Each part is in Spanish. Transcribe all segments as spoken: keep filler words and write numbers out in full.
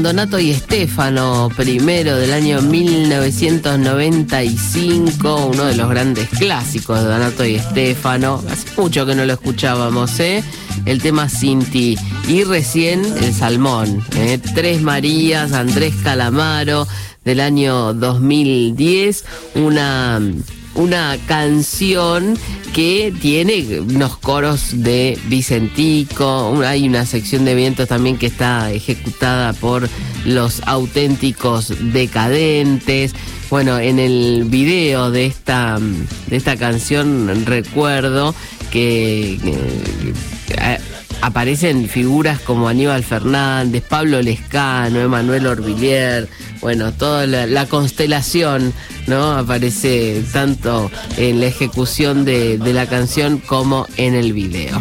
Donato y Stefano, primero del año mil novecientos noventa y cinco, uno de los grandes clásicos de Donato y Stefano. Hace mucho que no lo escuchábamos, ¿eh? El tema Sin Ti. Y recién el Salmón, ¿eh? Tres Marías, Andrés Calamaro, del año dos mil diez, una... una canción que tiene unos coros de Vicentico, hay una sección de vientos también que está ejecutada por Los Auténticos Decadentes. Bueno, en el video de esta, de esta canción recuerdo que, que eh, aparecen figuras como Aníbal Fernández, Pablo Lescano, Emanuel Orvillier, bueno, toda la, la constelación, ¿no? Aparece tanto en la ejecución de, de la canción como en el video.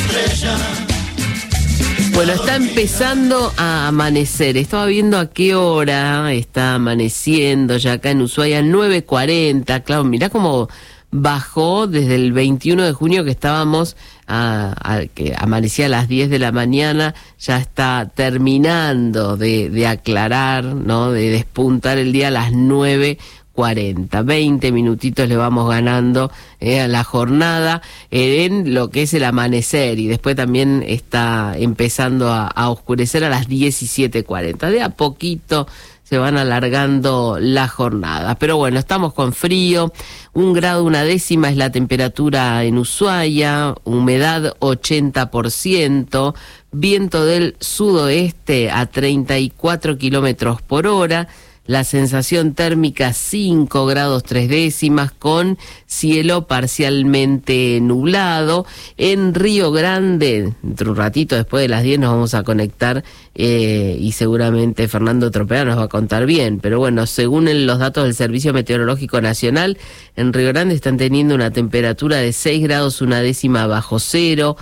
Bueno, está empezando a amanecer. Estaba viendo a qué hora está amaneciendo ya acá en Ushuaia, nueve cuarenta. Claro, mirá cómo bajó desde el veintiuno de junio que estábamos a, a que amanecía a las diez de la mañana, ya está terminando de, de aclarar, ¿no? De despuntar el día a las nueve cuarenta. veinte minutitos le vamos ganando eh, a la jornada eh, en lo que es el amanecer, y después también está empezando a, a oscurecer a las diecisiete cuarenta. De a poquito se van alargando las jornadas. Pero bueno, estamos con frío, un grado una décima es la temperatura en Ushuaia, humedad ochenta por ciento, viento del sudoeste a treinta y cuatro kilómetros por hora, la sensación térmica cinco grados tres décimas con cielo parcialmente nublado. En Río Grande, entre un ratito después de las diez nos vamos a conectar eh, y seguramente Fernando Tropea nos va a contar bien. Pero bueno, según el, los datos del Servicio Meteorológico Nacional, en Río Grande están teniendo una temperatura de seis grados una décima bajo cero,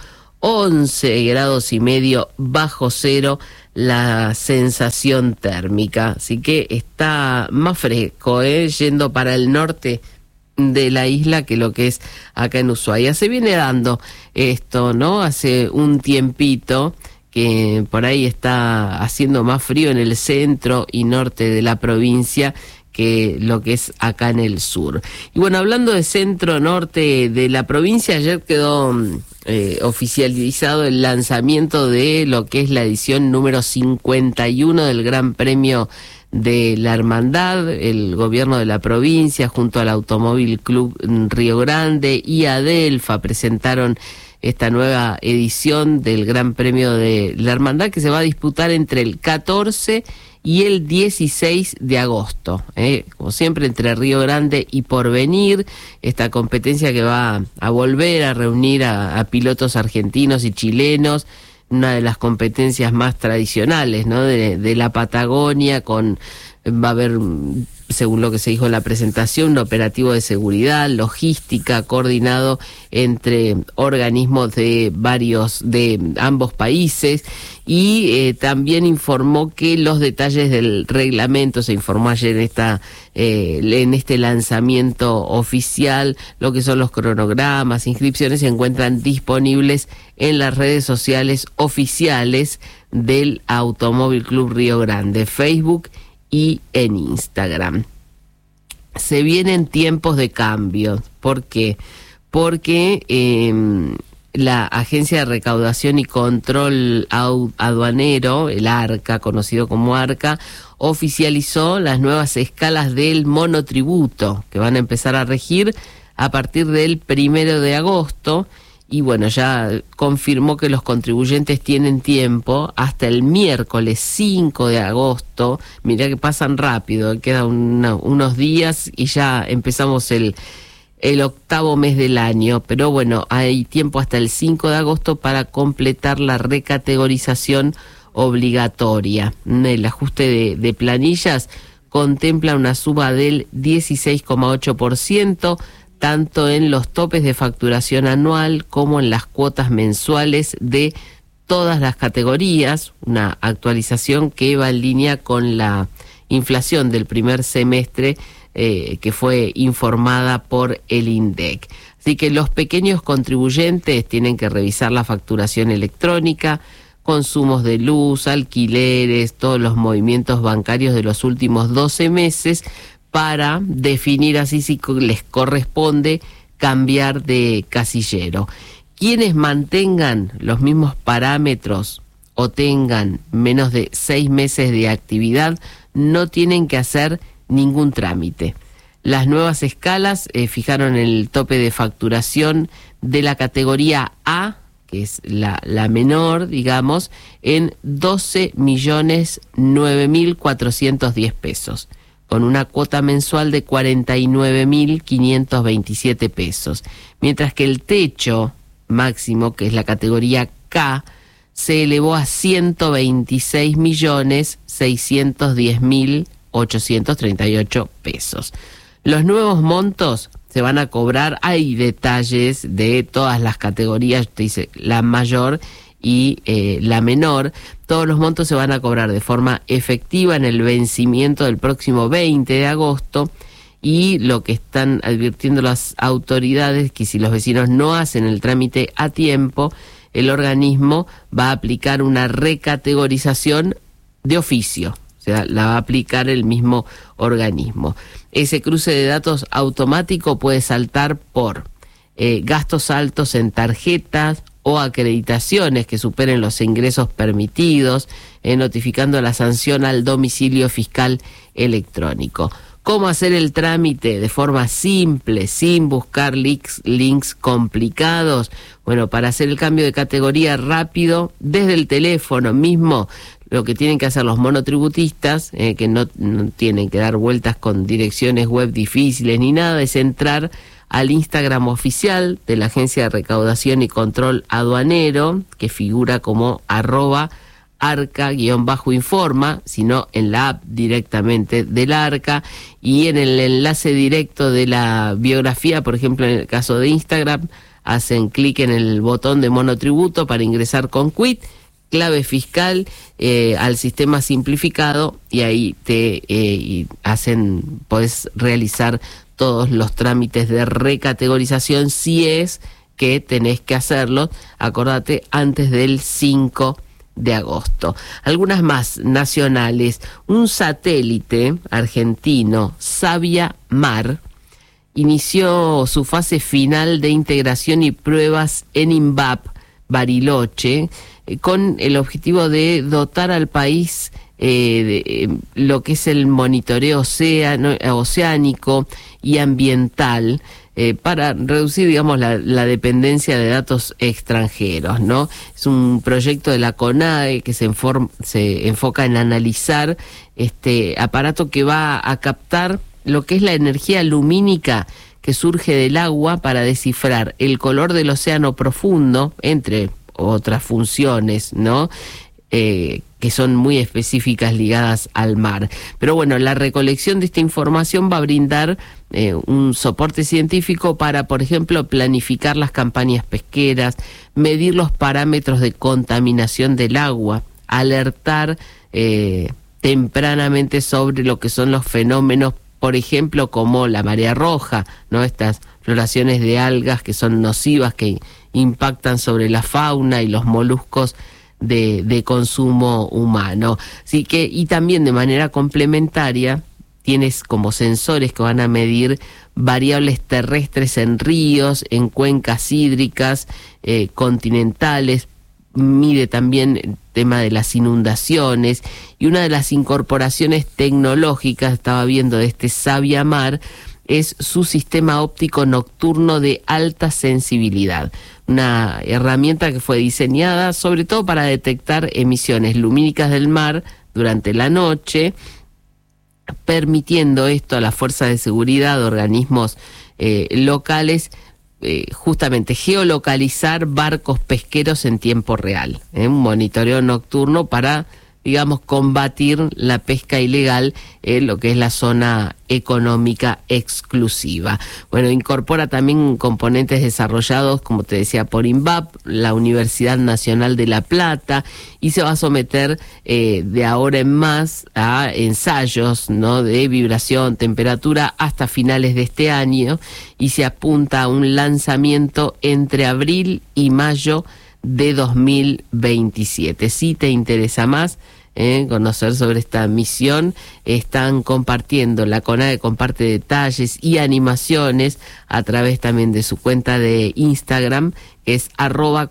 once grados y medio bajo cero la sensación térmica, así que está más fresco, ¿eh? Yendo para el norte de la isla que lo que es acá en Ushuaia. Se viene dando esto, ¿no? Hace un tiempito que por ahí está haciendo más frío en el centro y norte de la provincia que lo que es acá en el sur. Y bueno, hablando de centro-norte de la provincia, ayer quedó eh, oficializado el lanzamiento de lo que es la edición número cincuenta y uno del Gran Premio de la Hermandad. El gobierno de la provincia, junto al Automóvil Club Río Grande y Adelfa, presentaron esta nueva edición del Gran Premio de la Hermandad, que se va a disputar entre el catorce y el dieciséis de agosto, ¿eh? Como siempre, entre Río Grande y Porvenir, esta competencia que va a volver a reunir a, a pilotos argentinos y chilenos, una de las competencias más tradicionales, ¿no? de, de la Patagonia, con va a haber, según lo que se dijo en la presentación, un operativo de seguridad, logística, coordinado entre organismos de varios, de ambos países, y eh, también informó que los detalles del reglamento, se informó ayer en esta eh, en este lanzamiento oficial, lo que son los cronogramas, inscripciones, se encuentran disponibles en las redes sociales oficiales del Automóvil Club Río Grande, Facebook y en Instagram. Se vienen tiempos de cambio. ¿Por qué? Porque eh, la Agencia de Recaudación y Control Aduanero, el ARCA, conocido como ARCA, oficializó las nuevas escalas del monotributo que van a empezar a regir a partir del primero de agosto. Y bueno, ya confirmó que los contribuyentes tienen tiempo hasta el miércoles cinco de agosto. Mirá que pasan rápido, quedan una, unos días y ya empezamos el, el octavo mes del año. Pero bueno, hay tiempo hasta el cinco de agosto para completar la recategorización obligatoria. El ajuste de, de planillas contempla una suba del dieciséis coma ocho por ciento, tanto en los topes de facturación anual como en las cuotas mensuales de todas las categorías, una actualización que va en línea con la inflación del primer semestre eh, que fue informada por el INDEC. Así que los pequeños contribuyentes tienen que revisar la facturación electrónica, consumos de luz, alquileres, todos los movimientos bancarios de los últimos doce meses, para definir así si les corresponde cambiar de casillero. Quienes mantengan los mismos parámetros o tengan menos de seis meses de actividad no tienen que hacer ningún trámite. Las nuevas escalas eh, fijaron el tope de facturación de la categoría A, que es la, la menor, digamos, en doce millones nueve mil cuatrocientos diez pesos, con una cuota mensual de cuarenta y nueve mil quinientos veintisiete pesos, mientras que el techo máximo, que es la categoría K, se elevó a ciento veintiséis millones seiscientos diez mil ochocientos treinta y ocho pesos. Los nuevos montos se van a cobrar, hay detalles de todas las categorías, te dice la mayor y eh, la menor. Todos los montos se van a cobrar de forma efectiva en el vencimiento del próximo veinte de agosto, y lo que están advirtiendo las autoridades es que si los vecinos no hacen el trámite a tiempo, el organismo va a aplicar una recategorización de oficio, o sea, la va a aplicar el mismo organismo. Ese cruce de datos automático puede saltar por eh, gastos altos en tarjetas o acreditaciones que superen los ingresos permitidos, eh, notificando la sanción al domicilio fiscal electrónico. ¿Cómo hacer el trámite de forma simple, sin buscar links, links complicados? Bueno, para hacer el cambio de categoría rápido, desde el teléfono mismo, lo que tienen que hacer los monotributistas, eh, que no, no tienen que dar vueltas con direcciones web difíciles ni nada, es entrar al Instagram oficial de la Agencia de Recaudación y Control Aduanero, que figura como arroba arca-informa, sino en la app directamente del Arca, y en el enlace directo de la biografía, por ejemplo en el caso de Instagram, hacen clic en el botón de monotributo para ingresar con quit, clave fiscal eh, al sistema simplificado, y ahí te eh, y hacen, podés realizar todos los trámites de recategorización si es que tenés que hacerlo, acordate, antes del cinco de agosto. Algunas más nacionales. Un satélite argentino, Sabia Mar, inició su fase final de integración y pruebas en INVAP Bariloche, eh, con el objetivo de dotar al país eh, de eh, lo que es el monitoreo oceano, oceánico y ambiental, Eh, para reducir, digamos, la, la dependencia de datos extranjeros, ¿no? Es un proyecto de la CONADE que se, inform, se enfoca en analizar este aparato que va a captar lo que es la energía lumínica que surge del agua para descifrar el color del océano profundo, entre otras funciones, ¿no? Eh, que son muy específicas ligadas al mar. Pero bueno, la recolección de esta información va a brindar eh, un soporte científico para, por ejemplo, planificar las campañas pesqueras, medir los parámetros de contaminación del agua, alertar eh, tempranamente sobre lo que son los fenómenos, por ejemplo, como la marea roja, ¿no? Estas floraciones de algas que son nocivas, que impactan sobre la fauna y los moluscos De, de consumo humano. Así que, y también de manera complementaria, tienes como sensores que van a medir variables terrestres en ríos, en cuencas hídricas, eh, continentales, mide también el tema de las inundaciones, y una de las incorporaciones tecnológicas, estaba viendo, de este Sabia Mar, es su sistema óptico nocturno de alta sensibilidad, una herramienta que fue diseñada sobre todo para detectar emisiones lumínicas del mar durante la noche, permitiendo esto a la fuerza de seguridad, organismos eh, locales, eh, justamente geolocalizar barcos pesqueros en tiempo real, ¿eh? Un monitoreo nocturno para, digamos, combatir la pesca ilegal en lo que es la zona económica exclusiva. Bueno, incorpora también componentes desarrollados, como te decía, por INVAP, la Universidad Nacional de La Plata, y se va a someter eh, de ahora en más a ensayos, ¿no?, de vibración, temperatura, hasta finales de este año, y se apunta a un lanzamiento entre abril y mayo de dos mil veintisiete. Si te interesa más eh, conocer sobre esta misión, están compartiendo, la CONAE comparte detalles y animaciones a través también de su cuenta de Instagram, que es arroba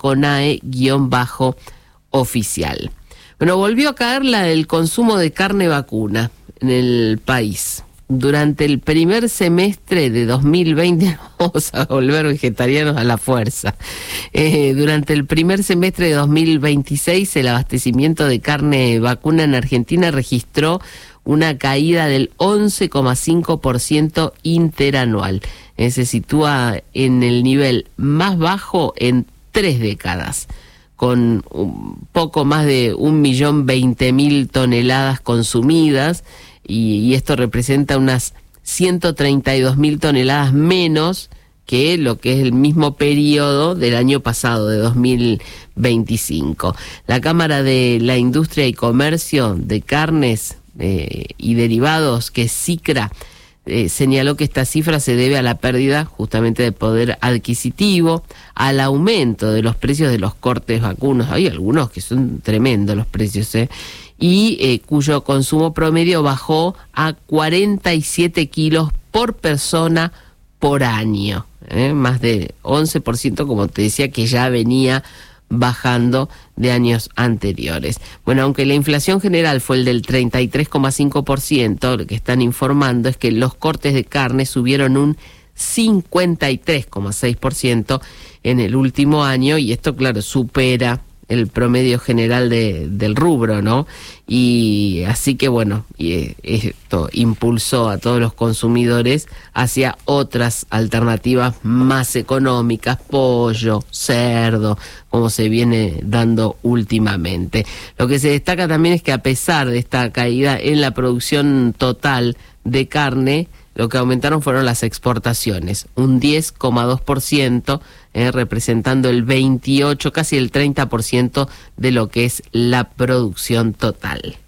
conae-oficial. Bueno, volvió a caer la del consumo de carne vacuna en el país. Durante el primer semestre de dos mil veinte, vamos a volver vegetarianos a la fuerza. Eh, durante el primer semestre de dos mil veintiséis, el abastecimiento de carne vacuna en Argentina registró una caída del once coma cinco por ciento interanual. Eh, se sitúa en el nivel más bajo en tres décadas, con un poco más de un millón veinte mil toneladas consumidas, y, y esto representa unas ciento treinta y dos mil toneladas menos que lo que es el mismo periodo del año pasado, de dos mil veinticinco. La Cámara de la Industria y Comercio de Carnes eh, y Derivados, que es SICRA, Eh, señaló que esta cifra se debe a la pérdida justamente de poder adquisitivo, al aumento de los precios de los cortes vacunos. Hay algunos que son tremendos los precios, ¿eh? y eh, cuyo consumo promedio bajó a cuarenta y siete kilos por persona por año, ¿eh? Más de once por ciento, como te decía, que ya venía bajando de años anteriores. Bueno, aunque la inflación general fue el del treinta y tres coma cinco por ciento, lo que están informando es que los cortes de carne subieron un cincuenta y tres coma seis por ciento en el último año, y esto, claro, supera el promedio general de, del rubro, ¿no? Y así que, bueno, y esto impulsó a todos los consumidores hacia otras alternativas más económicas, pollo, cerdo, como se viene dando últimamente. Lo que se destaca también es que, a pesar de esta caída en la producción total de carne, lo que aumentaron fueron las exportaciones, un diez coma dos por ciento, eh, representando el veintiocho, casi el treinta por ciento de lo que es la producción total.